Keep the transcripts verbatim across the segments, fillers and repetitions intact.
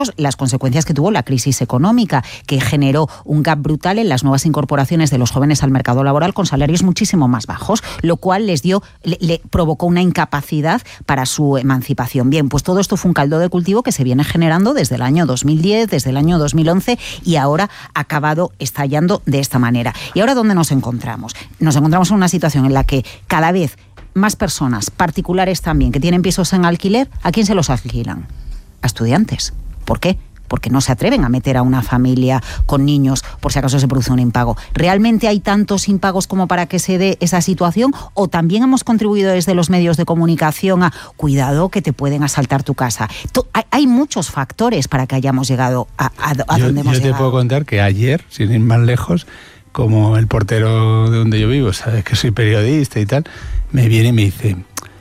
las consecuencias que tuvo la crisis económica, que generó un gap brutal en las nuevas incorporaciones de los jóvenes al mercado laboral con salarios muchísimo más bajos, lo cual les dio, le, le provocó una incapacidad para su emancipación. Bien, pues todo esto fue un caldo de cultivo que se viene generando desde el año dos mil diez, desde el año dos mil once y ahora ha acabado estallando de esta manera. ¿Y ahora dónde nos encontramos? Nos encontramos en una situación en la que cada vez más personas, particulares también, que tienen pisos en alquiler, ¿a quién se los alquilan? A estudiantes. ¿Por qué? Porque no se atreven a meter a una familia con niños por si acaso se produce un impago. ¿Realmente hay tantos impagos como para que se dé esa situación? ¿O también hemos contribuido desde los medios de comunicación a cuidado que te pueden asaltar tu casa? Hay, hay muchos factores para que hayamos llegado a, a, a yo, donde hemos yo llegado. Yo te puedo contar que ayer, sin ir más lejos, como el portero de donde yo vivo, sabes que soy periodista y tal, me viene y me dice...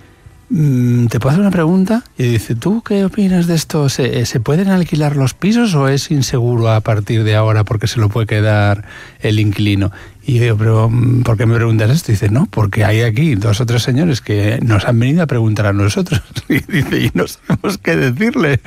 ¿Te puedo hacer una pregunta? Y dice, ¿tú qué opinas de esto? ¿Se, ¿Se pueden alquilar los pisos o es inseguro a partir de ahora porque se lo puede quedar el inquilino? Y yo digo, ¿pero por qué me preguntas esto? Y dice, no, porque hay aquí dos o tres señores que nos han venido a preguntar a nosotros. Y dice, y no sabemos qué decirle.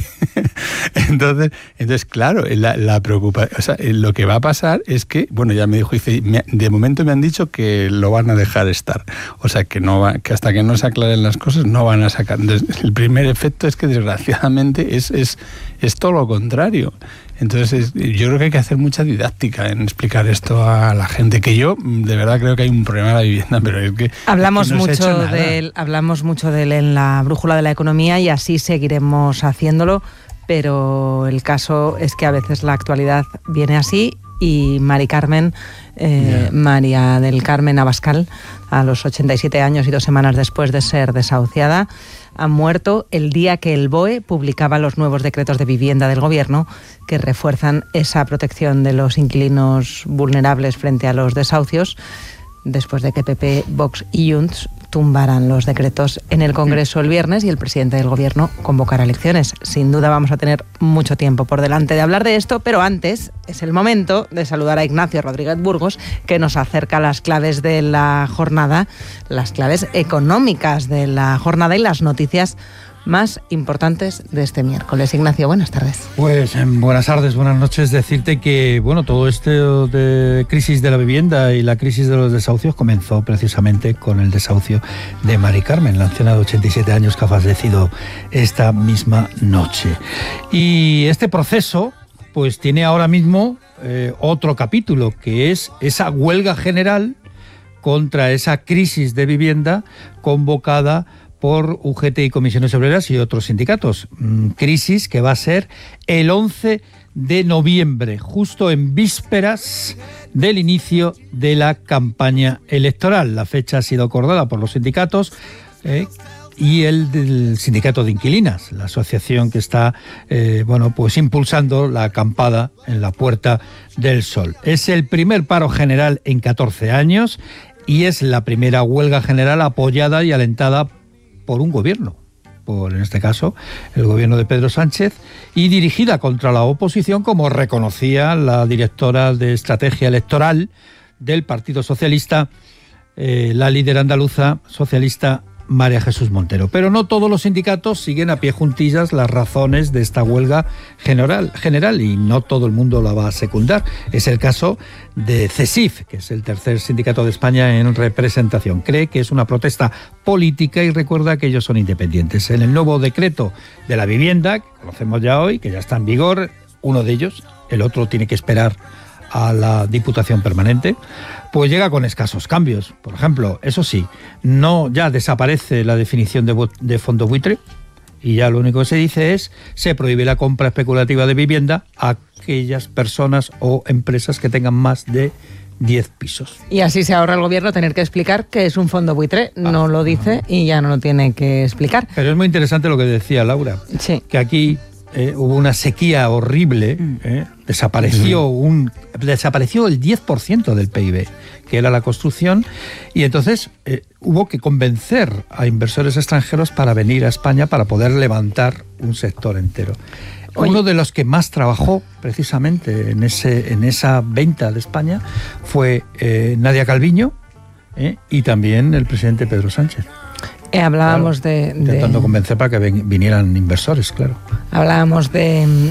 Entonces, entonces claro, la, la preocupación, o sea, lo que va a pasar es que, bueno, ya me dijo, dice, me, de momento me han dicho que lo van a dejar estar. O sea, que no va, que hasta que no se aclaren las cosas no van a sacar. Entonces, el primer efecto es que desgraciadamente es, es, es todo lo contrario. Entonces, yo creo que hay que hacer mucha didáctica en explicar esto a la gente, que yo de verdad creo que hay un problema de la vivienda, pero es que hablamos es que no mucho se ha hecho nada. de él, hablamos mucho de él en la brújula de la economía y así seguiremos haciéndolo, pero el caso es que a veces la actualidad viene así y Mari Carmen, eh, yeah. María del Carmen Abascal, a los ochenta y siete años y dos semanas después de ser desahuciada, ha muerto el día que el B O E publicaba los nuevos decretos de vivienda del Gobierno que refuerzan esa protección de los inquilinos vulnerables frente a los desahucios, después de que P P, Vox y Junts tumbaran los decretos en el Congreso el viernes y el presidente del Gobierno convocara elecciones. Sin duda vamos a tener mucho tiempo por delante de hablar de esto, pero antes es el momento de saludar a Ignacio Rodríguez Burgos, que nos acerca las claves de la jornada, las claves económicas de la jornada y las noticias más importantes de este miércoles. Ignacio, buenas tardes. Pues buenas tardes, buenas noches. Decirte que bueno, todo esto de crisis de la vivienda y la crisis de los desahucios comenzó precisamente con el desahucio de Mari Carmen, la anciana de ochenta y siete años que ha fallecido esta misma noche. Y este proceso pues tiene ahora mismo eh, otro capítulo, que es esa huelga general contra esa crisis de vivienda convocada por U G T y Comisiones Obreras y otros sindicatos. Crisis que va a ser el once de noviembre, justo en vísperas del inicio de la campaña electoral. La fecha ha sido acordada por los sindicatos eh, y el del sindicato de inquilinas, la asociación que está eh, bueno, pues impulsando la acampada en la Puerta del Sol. Es el primer paro general en catorce años y es la primera huelga general apoyada y alentada por un gobierno, por en este caso el gobierno de Pedro Sánchez, y dirigida contra la oposición, como reconocía la directora de estrategia electoral del Partido Socialista, eh, la líder andaluza socialista María Jesús Montero. Pero no todos los sindicatos siguen a pie juntillas las razones de esta huelga general, general y no todo el mundo la va a secundar. Es el caso de CESIF, que es el tercer sindicato de España en representación. Cree que es una protesta política y recuerda que ellos son independientes. En el nuevo decreto de la vivienda, que conocemos ya hoy, que ya está en vigor, uno de ellos, el otro tiene que esperar a la Diputación Permanente, pues llega con escasos cambios. Por ejemplo, eso sí, no ya desaparece la definición de, de fondo buitre y ya lo único que se dice es se prohíbe la compra especulativa de vivienda a aquellas personas o empresas que tengan más de diez pisos. Y así se ahorra el gobierno tener que explicar qué es un fondo buitre. No ah, lo dice y ya no lo tiene que explicar. Pero es muy interesante lo que decía Laura, sí. que aquí Eh, hubo una sequía horrible, eh, desapareció un desapareció el diez por ciento del P I B, que era la construcción, y entonces eh, hubo que convencer a inversores extranjeros para venir a España para poder levantar un sector entero. Oye. Uno de los que más trabajó precisamente en ese en esa venta de España fue eh, Nadia Calviño eh, y también el presidente Pedro Sánchez. Eh, hablábamos claro, de, de... Intentando convencer para que ven, vinieran inversores, claro. Hablábamos de,